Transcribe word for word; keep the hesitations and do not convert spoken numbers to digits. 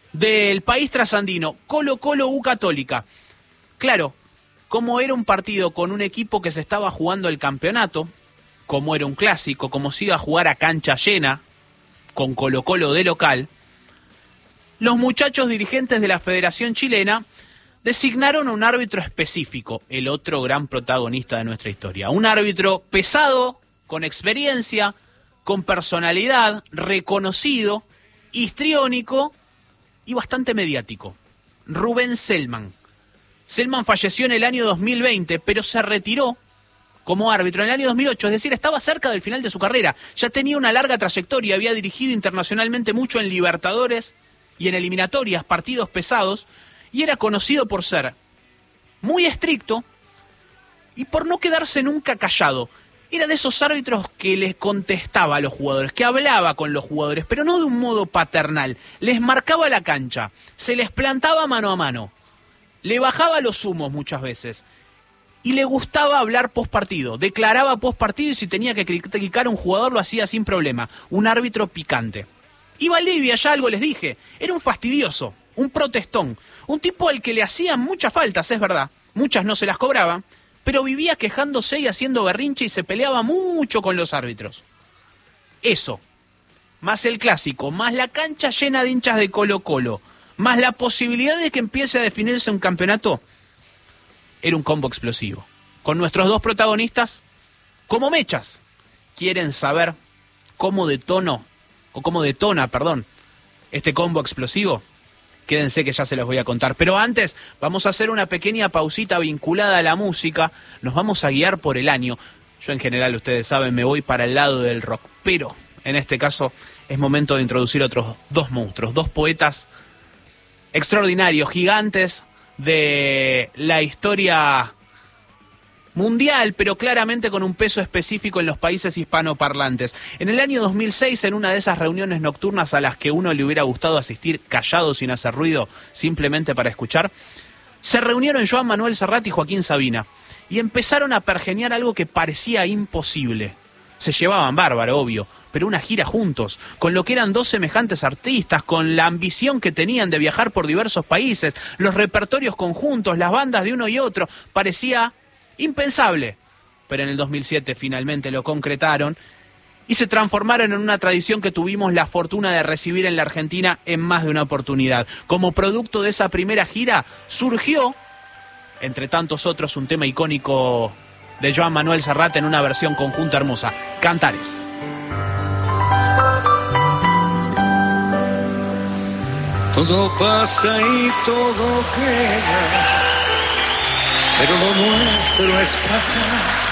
del país trasandino, Colo-Colo U Católica. Claro, como era un partido con un equipo que se estaba jugando el campeonato, como era un clásico, como se iba a jugar a cancha llena, con Colo-Colo de local, los muchachos dirigentes de la Federación Chilena designaron a un árbitro específico, el otro gran protagonista de nuestra historia. Un árbitro pesado, con experiencia, con personalidad, reconocido, histriónico y bastante mediático. Rubén Selman. Selman falleció en el año dos mil veinte, pero se retiró como árbitro en el año dos mil ocho, es decir, estaba cerca del final de su carrera. Ya tenía una larga trayectoria, había dirigido internacionalmente mucho en Libertadores y en eliminatorias, partidos pesados, y era conocido por ser muy estricto y por no quedarse nunca callado. Era de esos árbitros que les contestaba a los jugadores, que hablaba con los jugadores, pero no de un modo paternal. Les marcaba la cancha, se les plantaba mano a mano, le bajaba los humos muchas veces y le gustaba hablar post partido. Declaraba post partido y si tenía que criticar a un jugador lo hacía sin problema. Un árbitro picante. Y Valdivia, ya algo les dije, era un fastidioso, un protestón, un tipo al que le hacían muchas faltas, es verdad, muchas no se las cobraban, pero vivía quejándose y haciendo berrinche y se peleaba mucho con los árbitros. Eso, más el clásico, más la cancha llena de hinchas de Colo-Colo, más la posibilidad de que empiece a definirse un campeonato, era un combo explosivo. Con nuestros dos protagonistas, como mechas, quieren saber cómo detono, o cómo detona, perdón, este combo explosivo. Quédense que ya se los voy a contar. Pero antes vamos a hacer una pequeña pausita vinculada a la música. Nos vamos a guiar por el año. Yo en general, ustedes saben, me voy para el lado del rock. Pero en este caso es momento de introducir otros dos monstruos, dos poetas extraordinarios, gigantes de la historia mundial, pero claramente con un peso específico en los países hispanoparlantes. En el año dos mil seis, en una de esas reuniones nocturnas a las que uno le hubiera gustado asistir callado, sin hacer ruido, simplemente para escuchar, se reunieron Joan Manuel Serrat y Joaquín Sabina y empezaron a pergeñar algo que parecía imposible. Se llevaban bárbaro, obvio, pero una gira juntos, con lo que eran dos semejantes artistas, con la ambición que tenían de viajar por diversos países, los repertorios conjuntos, las bandas de uno y otro, parecía impensable, pero en el dos mil siete finalmente lo concretaron y se transformaron en una tradición que tuvimos la fortuna de recibir en la Argentina en más de una oportunidad. Como producto de esa primera gira surgió, entre tantos otros, un tema icónico de Joan Manuel Serrat en una versión conjunta hermosa, Cantares. Todo pasa y todo queda, pero lo nuestro es pasar.